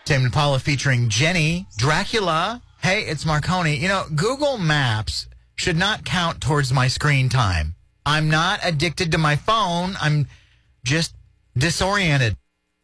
Tame Impala featuring Jenny, Dracula. Hey, it's Marconi. You know, Google Maps should not count towards my screen time. I'm not addicted to my phone. I'm just disoriented.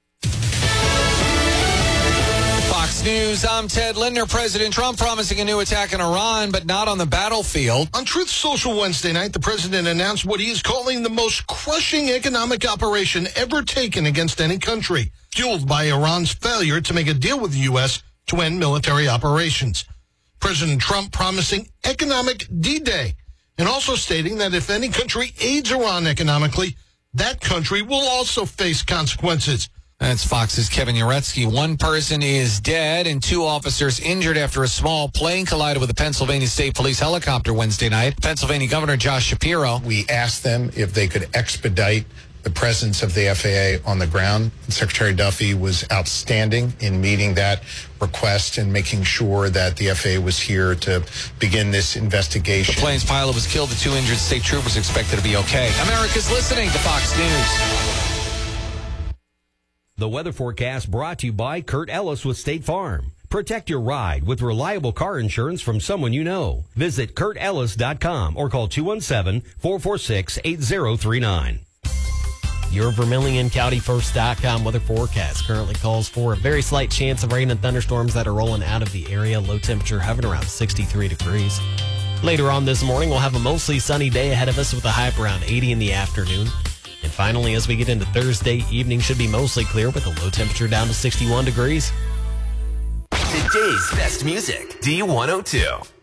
Fox News, I'm Ted Linder. President Trump promising a new attack on Iran, but not on the battlefield. On Truth Social Wednesday night, the president announced what he is calling the most crushing economic operation ever taken against any country, fueled by Iran's failure to make a deal with the U.S. to end military operations. President Trump promising economic D-Day, and also stating that if any country aids Iran economically, that country will also face consequences. That's Fox's Kevin Uretsky. One person is dead and 2 officers injured after a small plane collided with a Pennsylvania State Police helicopter Wednesday night. Pennsylvania Governor Josh Shapiro. We asked them if they could expedite the presence of the FAA on the ground. Secretary Duffy was outstanding in meeting that request and making sure that the FAA was here to begin this investigation. The plane's pilot was killed. The 2 injured state troopers expected to be okay. America's listening to Fox News. The weather forecast brought to you by Kurt Ellis with State Farm. Protect your ride with reliable car insurance from someone you know. Visit KurtEllis.com or call 217-446-8039. Your VermilionCountyFirst.com weather forecast currently calls for a very slight chance of rain and thunderstorms that are rolling out of the area. Low temperature hovering around 63 degrees. Later on this morning, we'll have a mostly sunny day ahead of us with a high of around 80 in the afternoon. And finally, as we get into Thursday evening, should be mostly clear with a low temperature down to 61 degrees. Today's best music, D102.